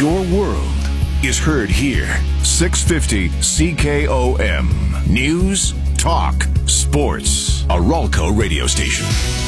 Your world is heard here. 650 CKOM. News, talk, sports. A Ralco radio station.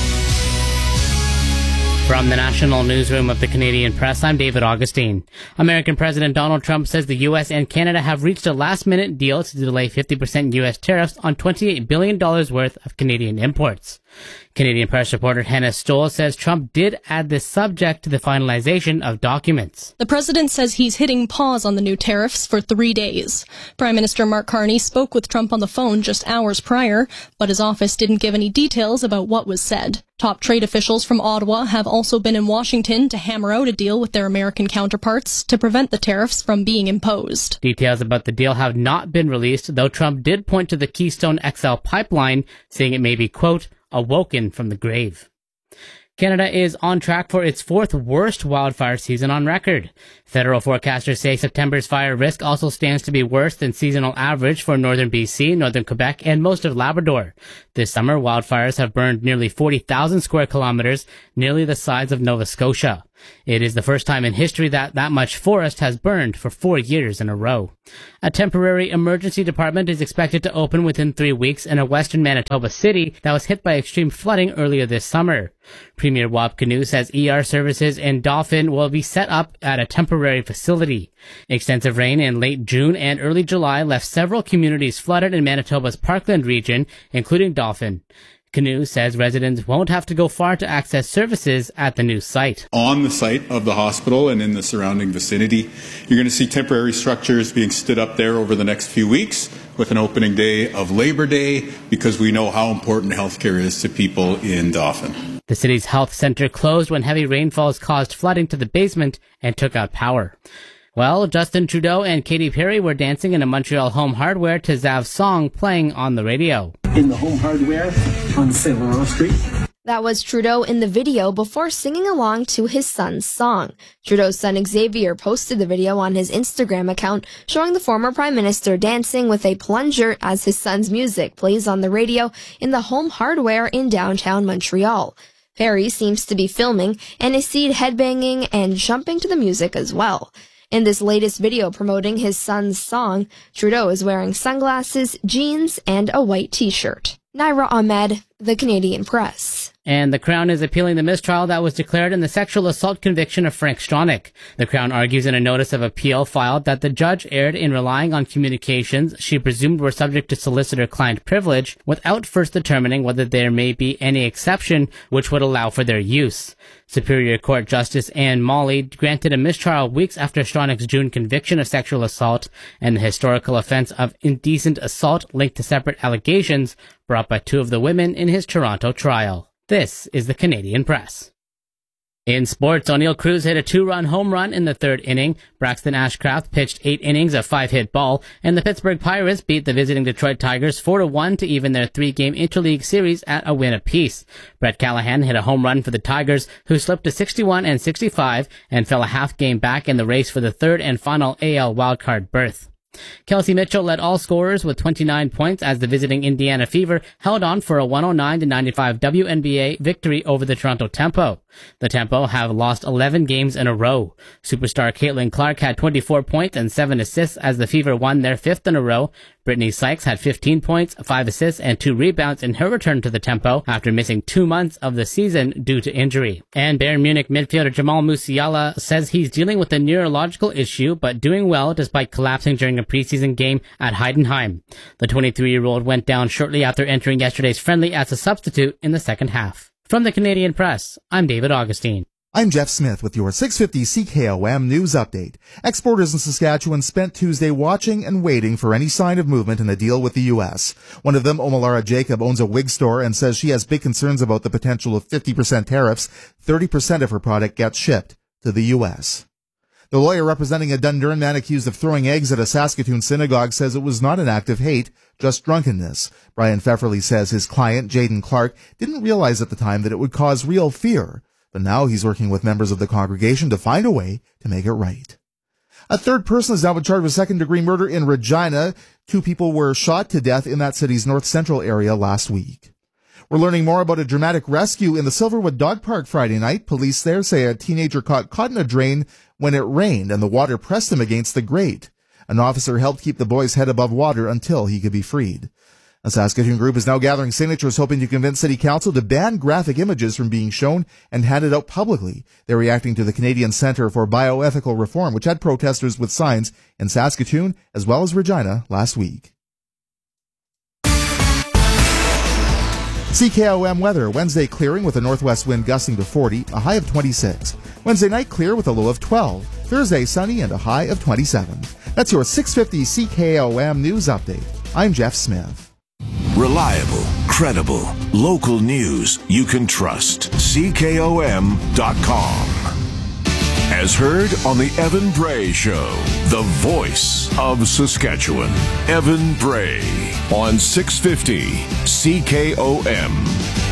From the National Newsroom of the Canadian Press, I'm David Augustine. American President Donald Trump says the U.S. and Canada have reached a last-minute deal to delay 50% U.S. tariffs on $28 billion worth of Canadian imports. Canadian Press reporter Hannah Stoll says Trump did add this subject to the finalization of documents. The president says he's hitting pause on the new tariffs for 3 days. Prime Minister Mark Carney spoke with Trump on the phone just hours prior, but his office didn't give any details about what was said. Top trade officials from Ottawa have also been in Washington to hammer out a deal with their American counterparts to prevent the tariffs from being imposed. Details about the deal have not been released, though Trump did point to the Keystone XL pipeline, saying it may be, quote, awoken from the grave. Canada is on track for its fourth worst wildfire season on record. Federal forecasters say September's fire risk also stands to be worse than seasonal average for northern BC, northern Quebec, and most of Labrador. This summer, wildfires have burned nearly 40,000 square kilometers, nearly the size of Nova Scotia. It is the first time in history that much forest has burned for 4 years in a row. A temporary emergency department is expected to open within 3 weeks in a western Manitoba city that was hit by extreme flooding earlier this summer. Premier Wab Kinew says ER services in Dauphin will be set up at a temporary facility. Extensive rain in late June and early July left several communities flooded in Manitoba's Parkland region, including Dauphin. Kinew says residents won't have to go far to access services at the new site. On the site of the hospital and in the surrounding vicinity, you're going to see temporary structures being stood up there over the next few weeks with an opening day of Labor Day, because we know how important healthcare is to people in Dauphin. The city's health center closed when heavy rainfalls caused flooding to the basement and took out power. Well, Justin Trudeau and Katy Perry were dancing in a Montreal Home Hardware to Zav's song playing on the radio. In the Home Hardware on St. Laurent Street. That was Trudeau in the video before singing along to his son's song. Trudeau's son Xavier posted the video on his Instagram account, showing the former Prime Minister dancing with a plunger as his son's music plays on the radio in the Home Hardware in downtown Montreal. Perry seems to be filming and is seen headbanging and jumping to the music as well. In this latest video promoting his son's song, Trudeau is wearing sunglasses, jeans, and a white t-shirt. Naira Ahmed, The Canadian Press. And the Crown is appealing the mistrial that was declared in the sexual assault conviction of Frank Stronach. The Crown argues in a notice of appeal filed that the judge erred in relying on communications she presumed were subject to solicitor-client privilege without first determining whether there may be any exception which would allow for their use. Superior Court Justice Anne Molly granted a mistrial weeks after Stronach's June conviction of sexual assault and the historical offense of indecent assault linked to separate allegations brought by two of the women in his Toronto trial. This is the Canadian Press. In sports, O'Neill Cruz hit a 2-run home run in the third inning. Braxton Ashcraft pitched 8 innings of 5-hit ball, and the Pittsburgh Pirates beat the visiting Detroit Tigers 4-1 to even their 3-game interleague series at a win apiece. Brett Callahan hit a home run for the Tigers, who slipped to 61 and 65 and fell a half game back in the race for the third and final AL wildcard berth. Kelsey Mitchell led all scorers with 29 points as the visiting Indiana Fever held on for a 109-95 WNBA victory over the Toronto Tempo. The Tempo have lost 11 games in a row. Superstar Caitlin Clark had 24 points and 7 assists as the Fever won their 5th in a row. Brittany Sykes had 15 points, 5 assists, and 2 rebounds in her return to the Tempo after missing 2 months of the season due to injury. And Bayern Munich midfielder Jamal Musiala says he's dealing with a neurological issue but doing well despite collapsing during a preseason game at Heidenheim. The 23-year-old went down shortly after entering yesterday's friendly as a substitute in the second half. From the Canadian Press, I'm David Augustine. I'm Jeff Smith with your 650 CKOM News Update. Exporters in Saskatchewan spent Tuesday watching and waiting for any sign of movement in the deal with the U.S. One of them, Omalara Jacob, owns a wig store and says she has big concerns about the potential of 50% tariffs. 30% of her product gets shipped to the U.S. The lawyer representing a Dundurn man accused of throwing eggs at a Saskatoon synagogue says it was not an act of hate, just drunkenness. Brian Pfefferly says his client, Jaden Clark, didn't realize at the time that it would cause real fear. But now he's working with members of the congregation to find a way to make it right. A third person is now in charge of second-degree murder in Regina. 2 people were shot to death in that city's north-central area last week. We're learning more about a dramatic rescue in the Silverwood Dog Park Friday night. Police there say a teenager got caught in a drain when it rained and the water pressed him against the grate. An officer helped keep the boy's head above water until he could be freed. A Saskatoon group is now gathering signatures hoping to convince City Council to ban graphic images from being shown and handed out publicly. They're reacting to the Canadian Centre for Bioethical Reform, which had protesters with signs in Saskatoon as well as Regina last week. CKOM weather. Wednesday clearing with a northwest wind gusting to 40, a high of 26. Wednesday night clear with a low of 12. Thursday sunny and a high of 27. That's your 650 CKOM news update. I'm Jeff Smith. Reliable, credible, local news you can trust. CKOM.com. As heard on the Evan Bray Show, the voice of Saskatchewan. Evan Bray on 650 CKOM.